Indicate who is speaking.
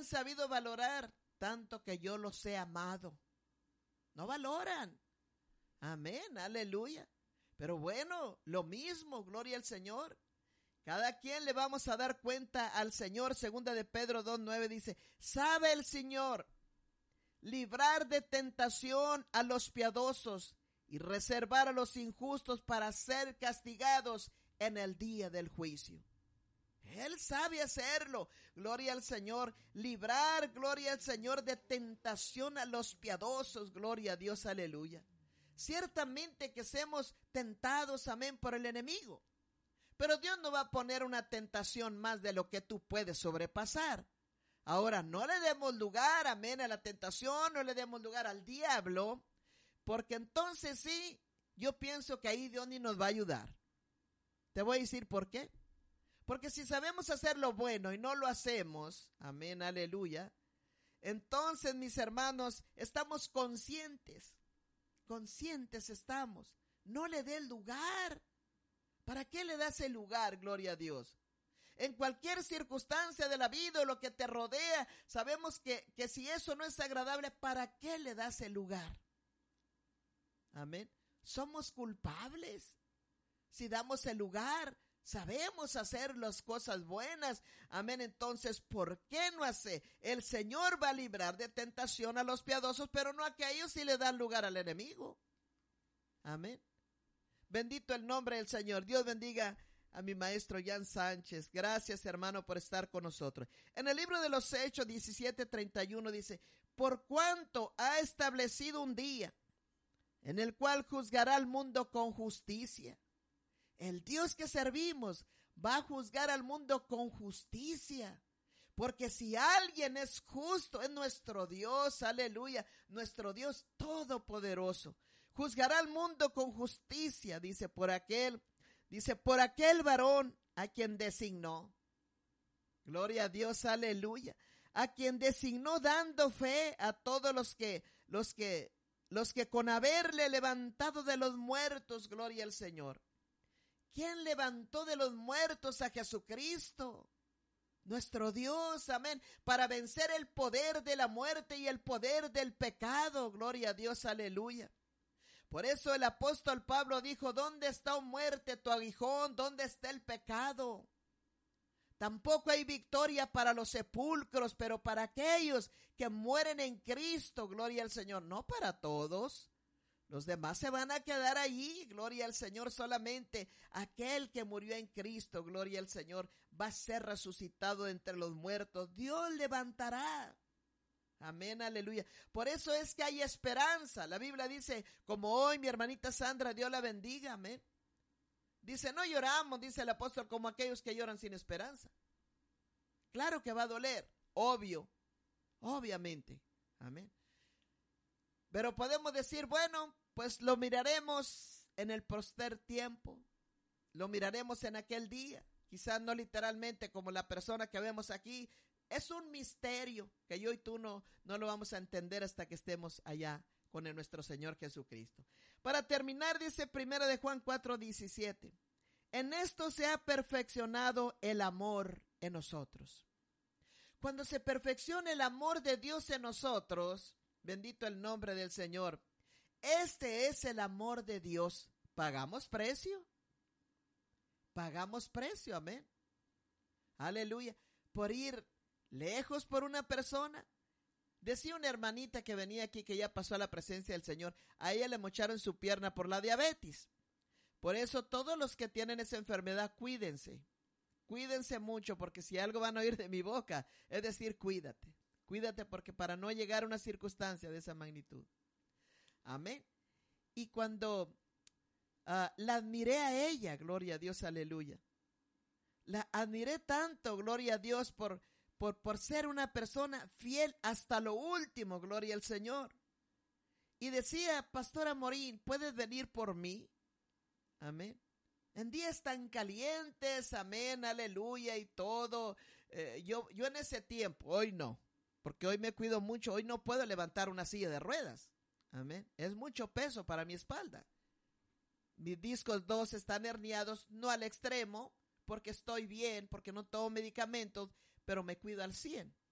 Speaker 1: sabido valorar tanto que yo los he amado. No valoran. Amén, aleluya. Pero bueno, lo mismo, gloria al Señor. Cada quien le vamos a dar cuenta al Señor. Segunda de Pedro 2:9 dice, sabe el Señor librar de tentación a los piadosos y reservar a los injustos para ser castigados en el día del juicio. Él sabe hacerlo, gloria al Señor, librar, gloria al Señor, de tentación a los piadosos, gloria a Dios, aleluya. Ciertamente que seamos tentados, amén, por el enemigo, pero Dios no va a poner una tentación más de lo que tú puedes sobrepasar. Ahora, no le demos lugar, amén, a la tentación, no le demos lugar al diablo, porque entonces sí, yo pienso que ahí Dios ni nos va a ayudar. Te voy a decir por qué. Porque si sabemos hacer lo bueno y no lo hacemos, amén, aleluya, entonces, mis hermanos, estamos conscientes estamos. No le dé lugar. ¿Para qué le das el lugar, gloria a Dios? En cualquier circunstancia de la vida o lo que te rodea, sabemos que si eso no es agradable, ¿para qué le das el lugar? Amén. Somos culpables si damos el lugar. Sabemos hacer las cosas buenas. Amén. Entonces, ¿por qué no hace? El Señor va a librar de tentación a los piadosos, pero no a aquellos si le dan lugar al enemigo. Amén. Bendito el nombre del Señor. Dios bendiga a mi maestro Jan Sánchez. Gracias, hermano, por estar con nosotros. En el libro de los Hechos 17:31 dice, por cuanto ha establecido un día en el cual juzgará al mundo con justicia. El Dios que servimos va a juzgar al mundo con justicia. Porque si alguien es justo, es nuestro Dios, aleluya, nuestro Dios todopoderoso. Juzgará al mundo con justicia, dice por aquel varón a quien designó. Gloria a Dios, aleluya. A quien designó dando fe a todos los que con haberle levantado de los muertos, gloria al Señor. ¿Quién levantó de los muertos a Jesucristo? Nuestro Dios, amén, para vencer el poder de la muerte y el poder del pecado, gloria a Dios, aleluya. Por eso el apóstol Pablo dijo, ¿dónde está, oh muerte, tu aguijón? ¿Dónde está el pecado? Tampoco hay victoria para los sepulcros, pero para aquellos que mueren en Cristo, gloria al Señor, no para todos. Los demás se van a quedar allí, gloria al Señor, solamente aquel que murió en Cristo, gloria al Señor, va a ser resucitado entre los muertos. Dios levantará. Amén, aleluya. Por eso es que hay esperanza. La Biblia dice, como hoy mi hermanita Sandra, Dios la bendiga, amén. Dice, no lloramos, dice el apóstol, como aquellos que lloran sin esperanza. Claro que va a doler, obviamente, amén. Pero podemos decir, bueno, pues lo miraremos en el postrer tiempo, lo miraremos en aquel día, quizás no literalmente como la persona que vemos aquí. Es un misterio que yo y tú no lo vamos a entender hasta que estemos allá con nuestro Señor Jesucristo. Para terminar, dice 1 de Juan 4:17, en esto se ha perfeccionado el amor en nosotros. Cuando se perfecciona el amor de Dios en nosotros, bendito el nombre del Señor, este es el amor de Dios. ¿Pagamos precio? Pagamos precio, amén. Aleluya. Por ir lejos por una persona. Decía una hermanita que venía aquí, que ya pasó a la presencia del Señor, a ella le mocharon su pierna por la diabetes. Por eso todos los que tienen esa enfermedad, cuídense mucho, porque si algo van a oír de mi boca, es decir, cuídate, porque para no llegar a una circunstancia de esa magnitud. Amén. Y cuando la admiré a ella, gloria a Dios, aleluya, la admiré tanto, gloria a Dios, por ser una persona fiel hasta lo último, gloria al Señor. Y decía, Pastora Morín, ¿puedes venir por mí? Amén. En días tan calientes, amén, aleluya, y todo. Yo en ese tiempo, hoy no, porque hoy me cuido mucho, hoy no puedo levantar una silla de ruedas. Amén. Es mucho peso para mi espalda. Mis discos 2 están herniados, no al extremo, porque estoy bien, porque no tomo medicamentos, pero me cuido al 100.